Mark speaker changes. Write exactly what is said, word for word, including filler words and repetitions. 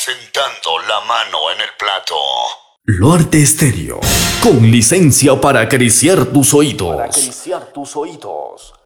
Speaker 1: asentando la mano en el plato.
Speaker 2: Luarte Estéreo, con licencia para acariciar tus oídos.
Speaker 3: Para acariciar tus oídos.